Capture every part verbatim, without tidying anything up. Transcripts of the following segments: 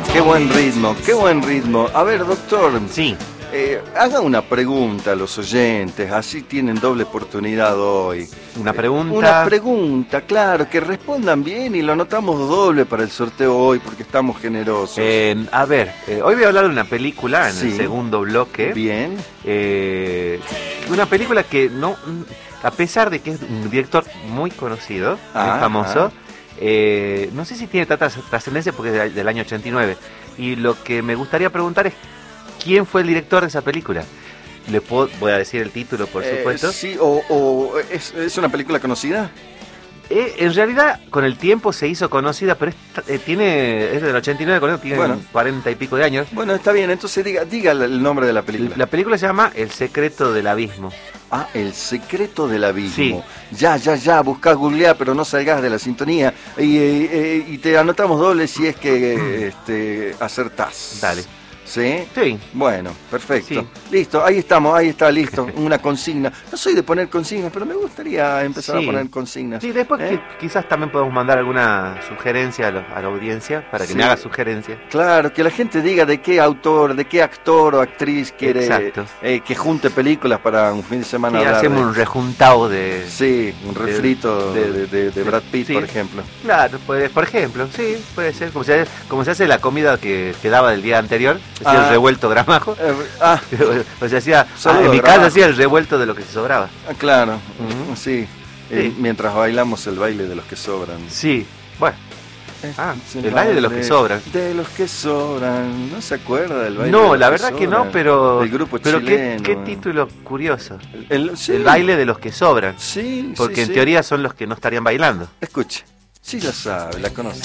Qué buen ritmo, qué buen ritmo. A ver, doctor. Sí. Eh, haga una pregunta a los oyentes, así tienen doble oportunidad hoy. Una pregunta. Una pregunta, claro, que respondan bien y lo anotamos doble para el sorteo hoy porque estamos generosos. Eh, a ver, eh, hoy voy a hablar de una película en Sí. el segundo bloque. Bien. Eh, una película que no, a pesar de que es un director muy conocido, Ah, muy famoso, ah. eh, no sé si tiene tanta trascendencia porque es del, del año ochenta y nueve. Y lo que me gustaría preguntar es, ¿quién fue el director de esa película? Le puedo, voy a decir el título, por Eh, supuesto. sí, o, o es, es una película conocida. Eh, en realidad, con el tiempo se hizo conocida, pero es, eh, tiene, es del ochenta y nueve, con- tiene Bueno. cuarenta y pico de años. Bueno, está bien, entonces diga, diga el nombre de la película. La película se llama El secreto del abismo. Ah, El secreto del abismo. Sí. Ya, ya, ya, buscá, googleá, pero no salgas de la sintonía. Y, eh, eh, y te anotamos doble si es que este, acertás. Dale. ¿Sí? Sí. Bueno, perfecto. Sí. Listo, ahí estamos, ahí está, listo. Una consigna. No soy de poner consignas, pero me gustaría empezar Sí. a poner consignas. Sí, después ¿Eh? qui- quizás también podemos mandar alguna sugerencia a, lo- a la audiencia para que Sí. me haga sugerencia. Claro, que la gente diga de qué autor, de qué actor o actriz quiere Exacto. eh, que junte películas para un fin de semana. Sí, hablar hacemos de- un rejuntado de... Sí, un de- refrito de, de- de- de Brad Pitt, sí. por ejemplo. Claro, puede, por ejemplo, sí, puede ser. Como se, como se hace la comida que quedaba del día anterior, se hacía Ah. el revuelto gramajo. Eh, ah, O sea, hacía, Saludo, en mi gramajo. casa hacía el revuelto de lo que se sobraba. ah, claro, Ujú. sí. Eh, Sí. mientras bailamos el baile de los que sobran. Sí, bueno. Ah, Es el baile de los que sobran. De los que sobran. ¿No se acuerda del baile? de No, los la que verdad que no, sobran? pero, Del grupo pero qué, chileno. qué título curioso. El, sí. El baile de los que sobran. Sí, Porque sí, en sí. teoría son los que no estarían bailando. Escuche. Sí la sabe, la conoce.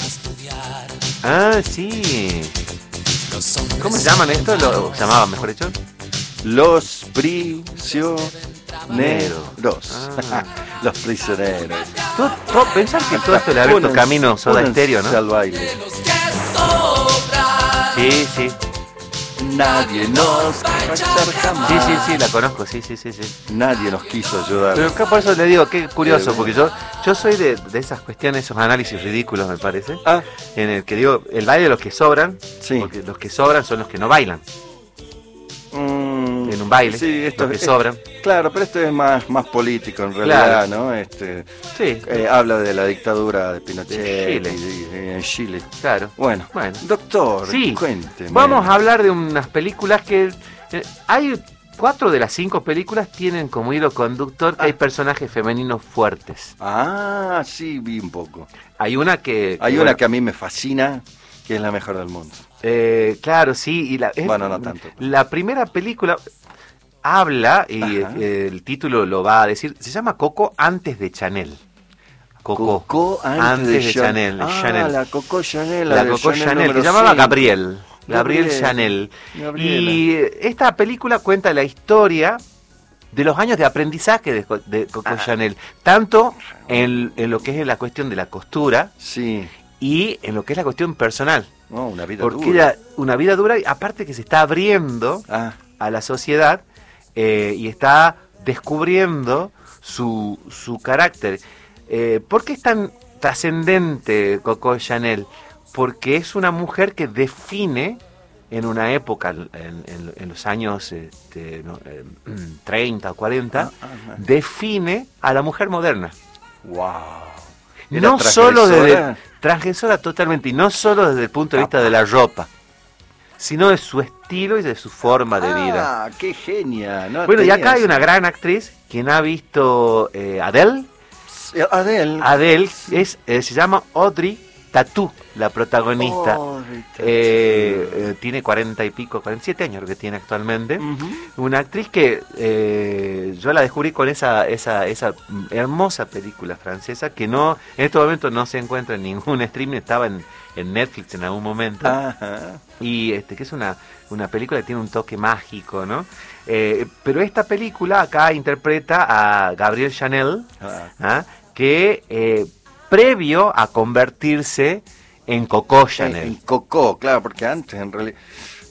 Ah, sí. ¿Cómo se llaman esto? Lo se llamaban, mejor dicho. Los prisioneros. Ah. Los prisioneros. Todo, todo- pensar que todo esto le ha abierto Únanse- camino Soda únanse Stereo, ¿no? al baile. Sí, sí. Nadie nos va a echar jamás. Sí, sí, sí, la conozco, sí, sí, sí, sí. Nadie nos quiso ayudar. Pero acá por eso le digo, qué curioso, Eh, porque yo yo soy de, de esas cuestiones, esos análisis ridículos, me parece, Ah, en el que digo, el baile de los que sobran, sí. porque los que sobran son los que no bailan Mm, en un baile, sí, esto los que es- sobran. Claro, pero esto es más, más político en realidad, Claro. ¿no? Este, Sí, eh, habla de la dictadura de Pinochet De Chile. y- y- en Chile. claro. Bueno, Bueno. doctor, Sí, cuénteme. vamos a hablar de unas películas que... eh, hay cuatro de las cinco películas tienen como hilo conductor que hay personajes femeninos fuertes. Ah, sí, vi un poco. Hay una que... Hay que, una bueno, que a mí me fascina, que es la mejor del mundo. eh, claro, sí. Y la, es- Bueno, no tanto. La primera película habla, y Ajá. eh, el título lo va a decir, se llama Coco antes de Chanel. Coco. Coco antes, antes de, de Cha- Chanel, Ah, Chanel. la Coco Chanel. La de Coco Chanel, que número se llamaba cinco. Gabriel. Gabriel Gabriel. Chanel. Gabriela. Y eh, esta película cuenta la historia de los años de aprendizaje de, Co- de Coco Ah. Chanel, tanto en, en lo que es la cuestión de la costura Sí, y en lo que es la cuestión personal. no, una vida Porque dura. era una vida dura y aparte que se está abriendo Ah, a la sociedad eh, y está descubriendo su, su carácter. Eh, ¿Por qué es tan trascendente Coco Chanel? Porque es una mujer que define en una época, en, en- en los años este, no, eh, treinta o cuarenta, Ah, ajá. define a la mujer moderna. wow. ¿Era No solo transgresora? desde transgresora totalmente, y no solo desde el punto de vista Ah. de la ropa, sino de su estilo y de su forma de vida. Ah, qué genia. No Bueno, y tenía acá hay eso. una gran actriz, quien ha visto eh, Adele. Adele. Adele es, eh, se llama Audrey Tautou, la protagonista. Oh, Rita. Eh, eh, tiene cuarenta y pico, cuarenta y siete años lo que tiene actualmente. Ujú. Una actriz que eh, yo la descubrí con esa, esa, esa hermosa película francesa que no en este momento no se encuentra en ningún streaming, estaba en, en Netflix en algún momento. Ajá. Y este que es una, una película que tiene un toque mágico, ¿no? Eh, pero esta película acá interpreta a Gabriel Chanel, Ah, ¿ah? que eh, previo a convertirse en Coco En, Chanel. en Coco, claro, porque antes en realidad...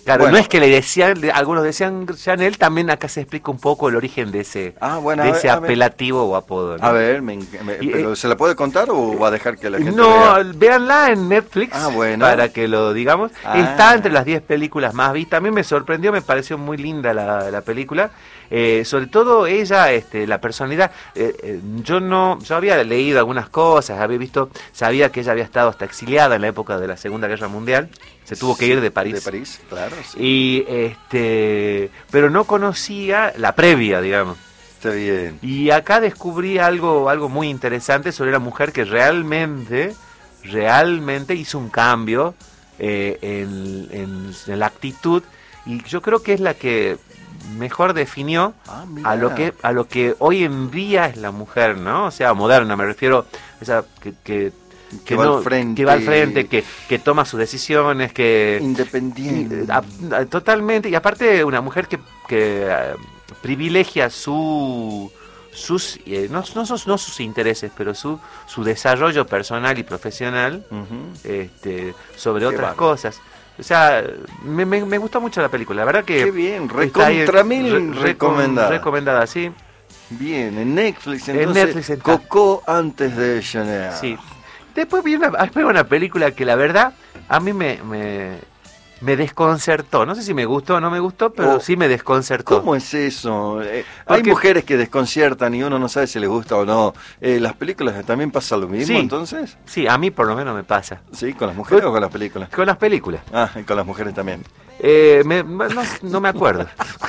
Claro, Bueno. no es que le decían, algunos decían Chanel, también acá se explica un poco el origen de ese, Ah, bueno, de a ver, ese a ver. apelativo o apodo, ¿no? A ver, me, me- Y, pero eh, ¿se la puede contar o va a dejar que la gente No, vea? véanla en Netflix Ah, bueno. para que lo digamos. Ah. Está entre las diez películas más vistas. A mí me sorprendió, me pareció muy linda la, la película. Eh, sobre todo ella, este, la personalidad. Eh, eh, yo no, yo había leído algunas cosas, había visto, sabía que ella había estado hasta exiliada en la época de la Segunda Guerra Mundial. Se tuvo que ir de París. De París, claro, sí. Y este, pero no conocía la previa, digamos. Está bien. Y acá descubrí algo, algo muy interesante sobre la mujer que realmente, realmente hizo un cambio eh, en, en- en la actitud, y yo creo que es la que mejor definió Ah, mira. a lo que a lo que hoy en día es la mujer, ¿no? O sea, moderna, me refiero a esa que, que, Que va al frente. que va al frente, que, que toma sus decisiones, que Independiente. a- a- totalmente, y aparte una mujer que, que eh, privilegia su sus eh, no, no, sus, no sus intereses, pero su su desarrollo personal y profesional Ujú. este, sobre Qué otras bárbaro. cosas. O sea, me, me, me gustó mucho la película, la verdad que Qué bien, está ahí, recontra mil re- recom- recomendada. recomendada, sí. Bien, en Netflix, En entonces, Netflix está. Coco antes de Chanel. Sí. Después vi una, después una película que la verdad a mí me, me, me desconcertó. No sé si me gustó o no me gustó, pero Oh, sí me desconcertó. ¿Cómo es eso? Eh, hay Porque- mujeres que desconciertan y uno no sabe si les gusta o no. Eh, ¿Las películas también pasa lo mismo Sí. entonces? Sí, a mí por lo menos me pasa. ¿Sí? ¿Con las mujeres o con las películas? Con las películas. Ah, y con las mujeres también. Eh, me- me- no, no me acuerdo.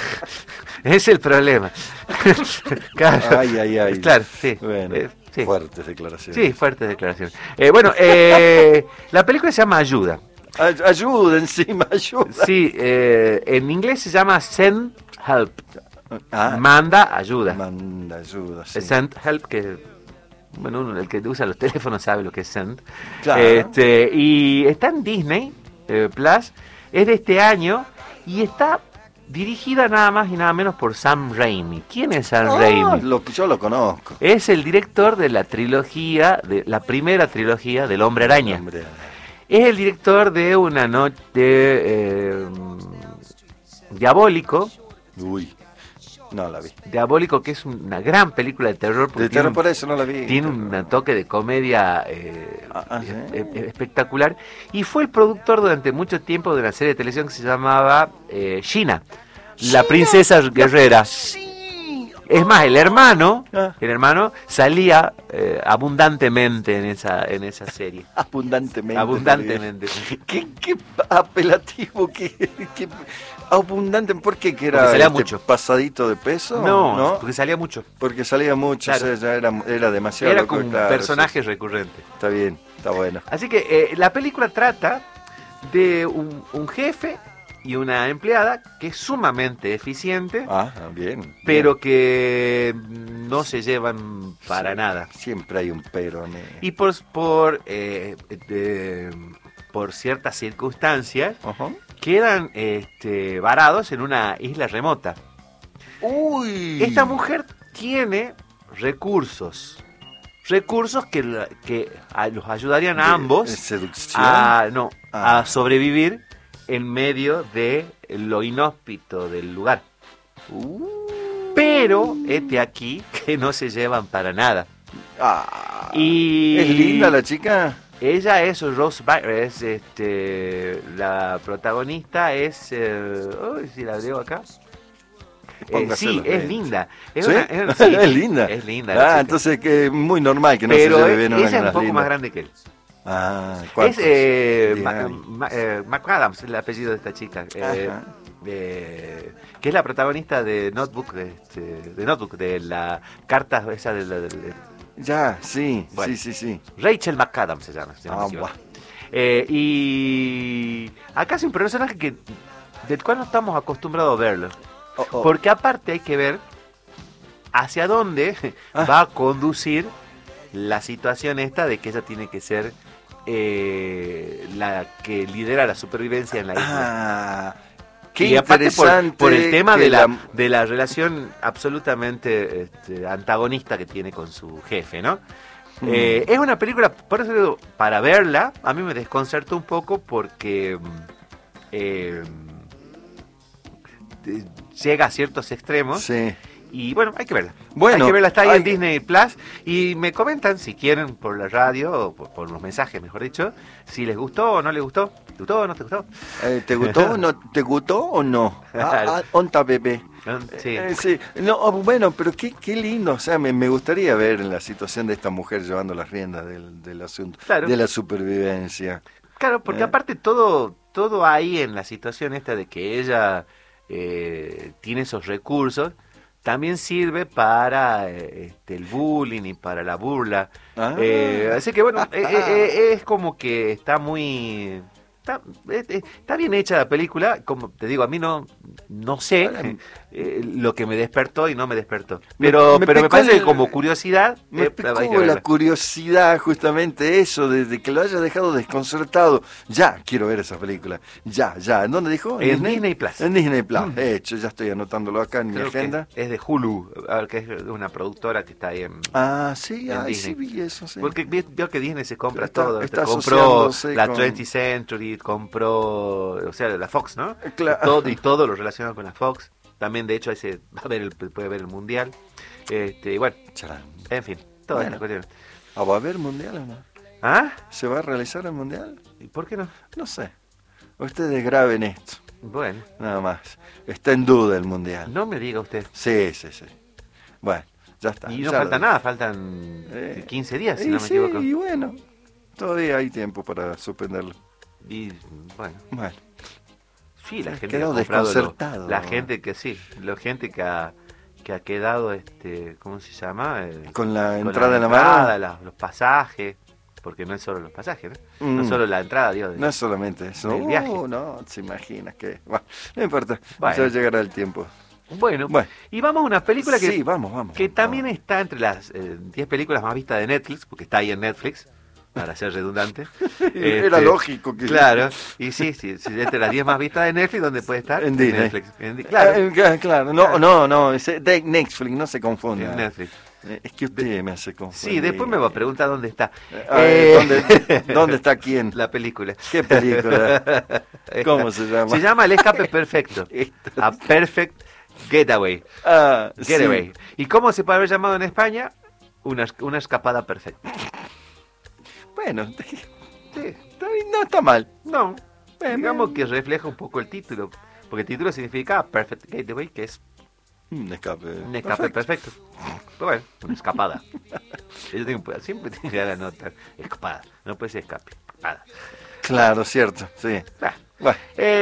Es el problema. Claro. Ay, ay, ay. Claro, sí. Bueno, Eh, sí. fuertes declaraciones. Sí, fuertes declaraciones. Eh, bueno, eh, la película se llama Ayuda. Ay- ayuda encima, ayuda. Sí, eh, en inglés se llama Send Help. Ah, Manda ayuda. manda ayuda, sí. Send Help, que bueno, uno, el que usa los teléfonos sabe lo que es Send. Claro. Este, y está en Disney eh, Plus, es de este año y está dirigida nada más y nada menos por Sam Raimi. ¿Quién es Sam Ah, Raimi? lo, yo lo conozco. Es el director de la trilogía, de la primera trilogía del Hombre Araña. Hombre, Es el director de una noche eh, Diabólico, uy, no la vi. Diabólico, que es una gran película de terror. porque De tiene terror un- por eso no la vi. Tiene un toque de comedia eh, Ah, ah, ¿sí? eh, eh, espectacular. Y fue el productor durante mucho tiempo de una serie de televisión que se llamaba eh, Gina, la princesa guerrera. Sí. Es más, el hermano, Ah. el hermano salía eh, abundantemente en esa, en esa serie. Abundantemente. Abundantemente. Qué, qué apelativo, qué, qué abundante. ¿Por qué? ¿Que era Porque salía este, mucho. pasadito de peso? No, porque salía mucho. Porque salía mucho, Claro. o sea, ya era, era demasiado. Era loco, como un claro, personaje sí. recurrente. Está bien, está bueno. Así que eh, la película trata de un, un jefe y una empleada que es sumamente eficiente, Ah, bien. pero bien. que no se llevan para Sí, nada. Siempre hay un pero. ne. Y por, por, eh, de- por ciertas circunstancias Ajá. quedan este, varados en una isla remota. Uy. Esta mujer tiene recursos, recursos que, la- que a- los ayudarían a De- ambos de seducción. a, no, Ah. a sobrevivir en medio de lo inhóspito del lugar. Uh. Pero, este aquí, que no se llevan para nada. Ah. Y ¿Es linda la chica? ella es Rose Byrne, es este, la protagonista es, eh, uy, si la agrego acá. Eh, Póngase sí, los es lentes. linda. Es, ¿Sí? una- es- sí, Es linda. Es linda. la Ah, chica. entonces que es muy normal que no Pero se lleve eh, bien una ella con es un las poco lindas. más grande que él. Ah, Es ¿cuántos? eh, Diez Ma- años. Ma- eh, McAdams, el apellido de esta chica. eh, Ajá. eh, que es la protagonista de Notebook, de, este, de Notebook, de la carta esa de, la- de- de- Ya, sí, Bueno. sí, sí, sí. Rachel McAdams se llama. si no me Ah, equivoco. buah. Eh, y acá es un personaje que del cual no estamos acostumbrados a verlo. Oh, oh. Porque aparte hay que ver hacia dónde Ah. va a conducir la situación esta de que ella tiene que ser eh, la que lidera la supervivencia en la isla. Ah, qué Y aparte por, interesante. por el tema que de la, de la relación absolutamente este, antagonista que tiene con su jefe, ¿no? Mm. Eh, es una película, por eso digo, para verla, a mí me desconcertó un poco porque mm, eh, eh, llega a ciertos extremos. Sí. Y bueno, hay que verla. Bueno, hay que verla, está ahí hay... en Disney Plus. Y me comentan, si quieren, por la radio, o por, por los mensajes, mejor dicho, si les gustó o no les gustó. ¿Te gustó o no te gustó? Eh, ¿Te gustó o no? ¿Te gustó o no? Ah, ah, onta bebé. Sí. Eh, sí. No, oh, bueno, pero qué, qué lindo. O sea, me, me gustaría ver la situación de esta mujer llevando las riendas del, del asunto, Claro. de la supervivencia. Claro, porque ¿Eh? aparte todo, todo ahí en la situación esta de que ella eh, tiene esos recursos, también sirve para eh, este, el bullying y para la burla. Ah. Eh, así que bueno, eh, eh, eh, es como que está muy... Está, eh, eh, está bien hecha la película, como te digo, a mí no no sé eh, eh, lo que me despertó y no me despertó. Pero Me- me pero me picó parece el- que como curiosidad... Me eh, picó hay que la verla. curiosidad, justamente eso, de, de que lo haya dejado desconcertado. Ya quiero ver esa película. Ya, ya. ¿En dónde dijo? En Disney Plus. En Disney Plus. Hecho, ya estoy anotándolo acá en mi Creo que agenda. es de Hulu, a ver, que es una productora que está ahí en... Ah, sí, en ay, sí Disney. vi eso, sí. Porque vi- vio que Disney se compra Está- todo. está compró asociándose la con- twentieth Century, compró, o sea, la Fox, ¿no? Claro. Y todo, y todo lo relacionado con la Fox. También, de hecho, ahí se va a ver el, puede ver el Mundial. Este, y bueno, Charán. en fin, todas Bueno. estas cuestiones. Ah, ¿va a haber mundial o no? ¿Ah? ¿Se va a realizar el mundial? ¿Y por qué no? No sé. Ustedes graben esto, Bueno, nada más. Está en duda el mundial. no me diga usted. Sí, sí, sí. Bueno, ya está. Y no ya falta lo- nada, faltan Eh, quince días, si y no me sí, equivoco. y bueno, todavía hay tiempo para suspenderlo. Y bueno. Bueno, Sí, la Has gente que ha quedado comprado lo- desconcertado. la gente que sí, la gente que ha, que ha quedado, este, ¿cómo se llama? Eh, con la con entrada en la entrada, mano. la- los pasajes, porque no es solo los pasajes, ¿no? No Mm. es solo la entrada, digo. de- No es solamente eso. del Uh, viaje. no, se imagina que... Bueno, no importa, Bueno. ya llegará el tiempo. Bueno, Bueno. y vamos a una película que, Sí, vamos, vamos. que vamos. también está entre las eh, diez películas más vistas de Netflix, porque está ahí en Netflix, para ser redundante. Era Este, lógico que... Claro, y sí, sí, sí, entre las diez más vistas de Netflix, ¿dónde puede estar? En Disney. Netflix. En Di- claro, Ah, eh, claro, no, Claro. no, no, es de Netflix, no se confunda. en Netflix. Eh, Es que usted me hace confundir. Sí, después me va a preguntar dónde está. Ah, Eh, ¿dónde, ¿Dónde está quién? La película. ¿Qué película? ¿Cómo se llama? Se llama El Escape Perfecto. A Perfect Getaway. Ah, Getaway. sí. ¿Y cómo se puede haber llamado en España? Una, una escapada perfecta. Bueno, Sí. está bien, no está mal. No, Bien, digamos bien. que refleja un poco el título. Porque el título significa Perfect Getaway, que es Un escape. un escape perfecto. Pero bueno, una escapada. Yo tengo, siempre tengo que dar la nota. Escapada. No puede ser escape. Escapada. Claro, cierto, sí. Ah. Bueno,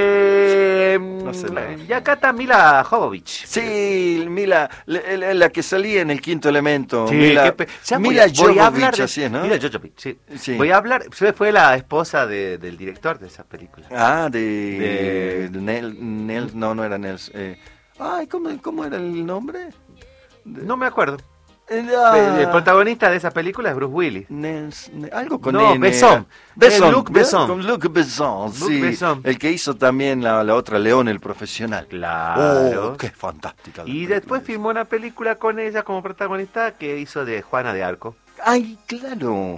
Eh, sé nada. y acá está Mila Jovovich. sí, Mila, la, la- la que salía en el quinto elemento. Sí, Mila, qué pe- ya voy- Mila voy a hablar Jovovich, de- así es, ¿no? Mila Jovovich, sí. Sí. Voy a hablar, fue fue la esposa de- del director de esa película. Ah, de, De- de Nel, Nel- no, no era Nels. Eh, ay, ¿cómo, ¿cómo era el nombre? De- No me acuerdo. Eh, ah, El protagonista de esa película es Bruce Willis. Nels- Ne- algo con No, N. Besson. Besson. Eh, Luc Besson. Con Luc Besson, Luc sí. Besson. El que hizo también la, la otra León, el profesional. Claro. Oh, qué fantástica. la Y película después esa. filmó una película con ella como protagonista que hizo de Juana de Arco. Ay, claro.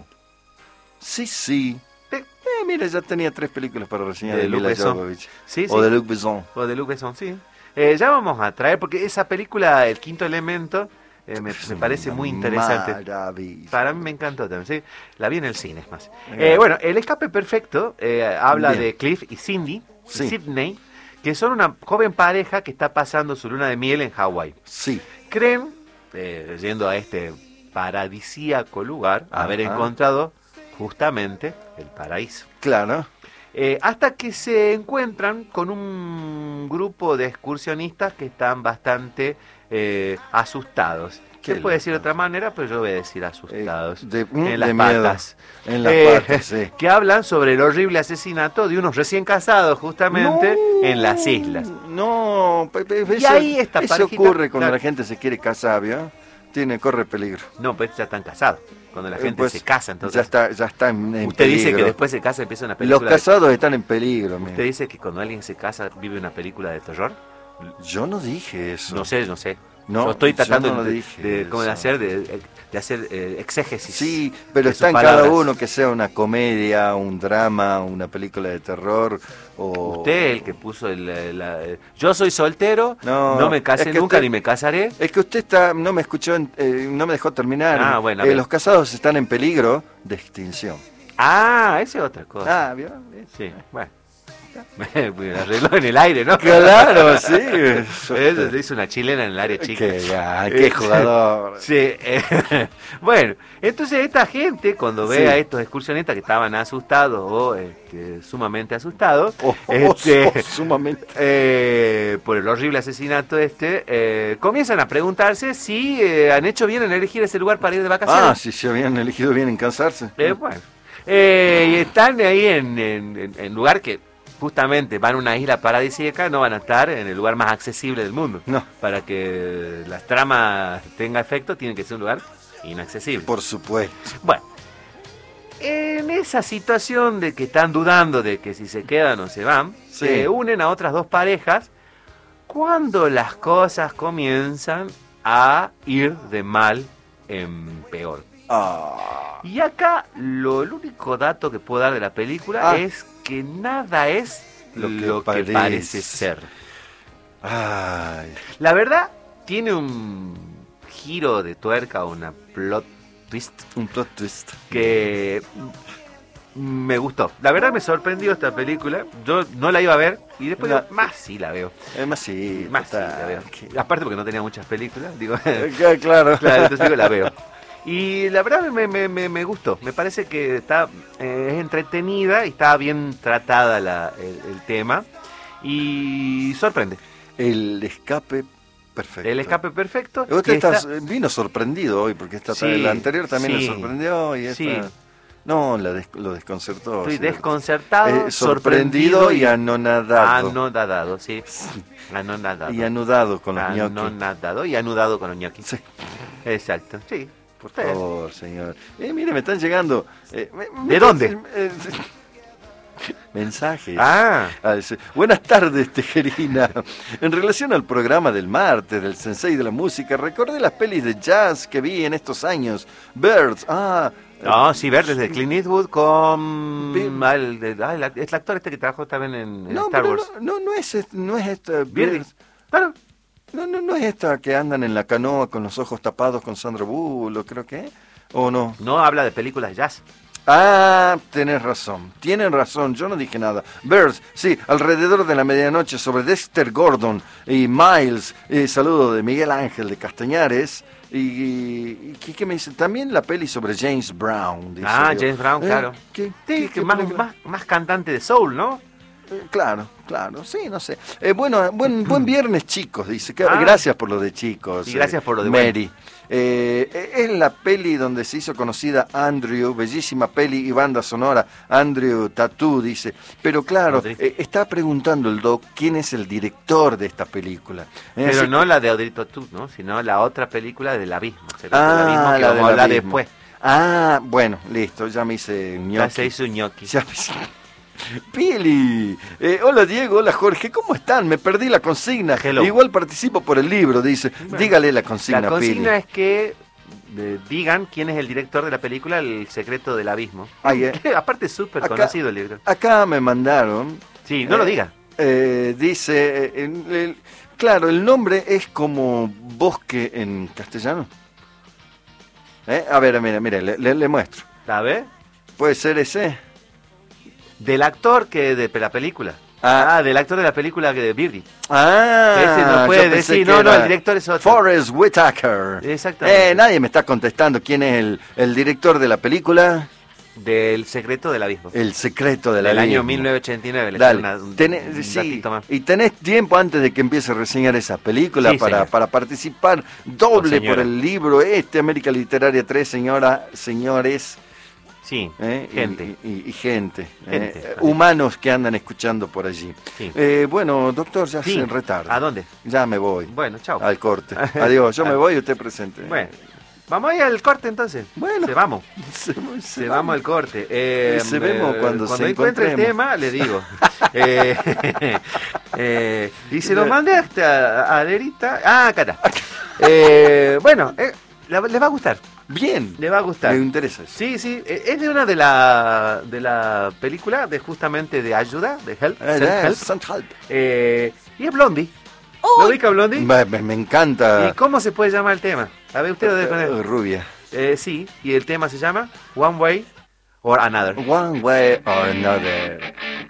Sí, sí. Sí. Eh, mira, ya tenía tres películas para reseñar De de, Luc Mila Besson. Jovovich. Sí, sí. O de Luc Besson. O de Luc Besson, sí. Eh, ya vamos a traer, porque esa película, El Quinto Elemento, eh, me, me parece muy interesante. Maravilla. Para mí me encantó también, sí. La vi en el cine, es más. Eh. Eh, bueno, El Escape Perfecto eh, habla Bien. de Cliff y Cindy, Sí. Sydney, que son una joven pareja que está pasando su luna de miel en Hawái. Sí. Creen, eh, yendo a este paradisíaco lugar, haber Ajá. encontrado justamente el paraíso. Claro. Eh, hasta que se encuentran con un grupo de excursionistas que están bastante eh, asustados. Qué Se puede decir de loco. otra manera, pero yo voy a decir asustados. Eh, de- mm, en las de miedo. patas. En las Eh, patas, sí. Que hablan sobre el horrible asesinato de unos recién casados, justamente, No, en las islas. No, pe- pe- Y eso, ahí esta eso parejita, ocurre cuando claro. la gente se quiere casar, ¿vio? Tiene, corre peligro. No, pues ya están casados. Cuando la Eh, gente pues, se casa, entonces. Ya está, ya está en, en Usted dice peligro. que después se casa empieza una Los película. de- casados están en peligro, mire. ¿Usted dice que cuando alguien se casa vive una película de terror? Yo no dije eso. No sé, no sé. No, yo estoy tratando yo no de, dije de, ¿cómo de eso. hacer, de, de hacer eh, exégesis. Sí, pero de está sus en cada palabras. uno, que sea una comedia, un drama, una película de terror o... Usted, el que puso el, el- la- el- yo soy soltero, No, no, me casé es que nunca usted- ni me casaré. Es que usted está, no me escuchó, en- eh, no me dejó terminar. Ah, bueno, a Eh, ver. los casados están en peligro de extinción. Ah, esa es otra cosa. Ah, ¿vio? Sí, bueno. Me arregló en el aire, ¿no? Claro, sí. Eso se hizo una chilena en el área chica. Qué, ah, qué Eh, jugador. Sí, eh, bueno, entonces esta gente cuando ve Sí. a estos excursionistas que estaban asustados o este, sumamente asustados, Oh, oh, este, oh, sumamente. eh, por el horrible asesinato este, eh, comienzan a preguntarse si eh, han hecho bien en elegir ese lugar para ir de vacaciones. Ah, si se habían elegido bien en cansarse. Eh, bueno, eh, y están ahí en, en, en- en lugar que justamente van a una isla paradisíaca, no van a estar en el lugar más accesible del mundo. No. Para que las tramas tenga efecto, tiene que ser un lugar inaccesible. Por supuesto. Bueno, en esa situación de que están dudando de que si se quedan o se van, Sí. se unen a otras dos parejas cuando las cosas comienzan a ir de mal en peor. Ah, Y acá lo el único dato que puedo dar de la película Ah. es que nada es Lo lo que que, parece. parece ser. ay. La verdad, tiene un giro de tuerca, una plot twist Un plot twist. que me gustó. La verdad me sorprendió esta película. Yo no la iba a ver y después No. digo, más sí la veo. Además, sí. Más sí total. la veo. Aparte porque no tenía muchas películas, digo. Eh, Claro. Claro, entonces digo, la veo. Y la verdad me, me, me, me gustó. Me parece que está eh, es entretenida y está bien tratada la, el, el tema. Y sorprende. El escape perfecto. El escape perfecto. Usted que está- está- vino sorprendido hoy porque esta Sí, la anterior también sí, le sorprendió y esta sí. no la des- lo desconcertó. Estoy o sea, desconcertado, eh, sorprendido y anonadado. Anonadado, sí. Anonadado. Y anudado con los ñoquis. Anonadado y anudado con los ñoquis. Sí, Exacto, sí. por favor, señor. Eh, mire, me están llegando. eh, me- me- ¿De dónde? eh, mensajes. Ah, Ah, dice, buenas tardes, Tejerina. En relación al programa del martes del Sensei de la Música, recordé las pelis de jazz que vi en estos años. Birds, ah... no, sí, Verdes de Clint Eastwood con... Bien. ah, el, de- ah, el, act- es el actor este que trabajó también en, en No, Star pero Wars. no, no, no es, est- no es esta... Birds. Birds. Claro. No, no, no es esta que andan en la canoa con los ojos tapados con Sandra Bullock, creo que. ¿O no? No habla de películas de jazz. Ah, tenés razón, tienen razón, yo no dije nada. Birds, sí, alrededor de la medianoche sobre Dexter Gordon y Miles, eh, saludo de Miguel Ángel de Castañares. Y, y ¿qué, qué me dice? También la peli sobre James Brown. Dice Ah, yo. James Brown, Eh, claro. ¿qué- Sí, qué- que qué más, película? más, más cantante de soul, ¿no? Eh, Claro, claro, sí, no sé. Eh, bueno, buen, buen viernes, chicos, dice. Que- Ah. Gracias por lo de chicos. Y gracias por lo de Mary. Eh, eh, es la peli donde se hizo conocida Andrew, bellísima peli y banda sonora, Andrew Tattoo, dice. Pero claro, Audrey. eh, está preguntando el doc quién es el director de esta película. Eh, Pero así no que- la de Audrey Tautou, ¿no? Sino la otra película del abismo. Secreto Ah, del abismo, que la vamos del a hablar abismo. después. Ah, bueno, listo, ya me hice Ya ñoqui. se hizo un ñoqui. Ya me- Pili, eh, hola Diego, hola Jorge, ¿cómo están? Me perdí la consigna. Hello. Igual participo por el libro, dice. Bueno, Dígale la consigna, La consigna Pili. es que eh, digan quién es el director de la película El secreto del abismo. Ay, eh. Que aparte es súper Acá- conocido el libro. Acá me mandaron. Sí, no eh, lo diga. eh, dice, eh, el- el- claro, el nombre es como bosque en castellano. Eh, A ver, mira, mira, le, le- le muestro. ¿La ve? ¿Puede ser ese? Del actor que de la película. Ah. Ah, del actor de la película que de Birdie. Ah, Ese no yo puede pensé decir, que no, no, era el director es otro. Forrest Whitaker. Exactamente. Eh, nadie me está contestando quién es el, el director de la película. Del secreto del abismo. El secreto de la Del año abismo. mil novecientos ochenta y nueve. Le Dale. eché una- un, Tenés- un sí, datito más. y tenés tiempo antes de que empiece a reseñar esa película Sí, para, señor. para participar doble Oh, señora. por el libro este, América Literaria tres, señora, señores Sí, eh, y- gente. y, y gente, Gente, eh, vale. humanos que andan escuchando por allí. Sí. Eh, bueno, doctor, ya Sí. se retarda. ¿A dónde? Ya me voy. Bueno, chao. Al corte. Adiós, yo me voy y usted presente. Bueno, vamos ahí al corte entonces. Bueno. Se vamos. Se, se Se vamos al corte. Eh, Se vemos eh, cuando se encuentre el encontremos. tema, le digo. Eh, eh, y se lo mandé hasta a Alerita. Ah, acá está. Eh, bueno, eh, la- les va a gustar. Bien. Le va a gustar. Me interesa eso. Sí, sí, eh, es de una de la de la película de justamente de ayuda, de Help, Eh, Self eh, Help. Self-help. Eh, y es Blondie. ¡Uy! ¿Lo ubica Blondie? Me, me- me encanta. ¿Y cómo se puede llamar el tema? A ver, usted lo debe Eh, poner. Rubia. Eh, sí, y el tema se llama One Way or Another. One way or another.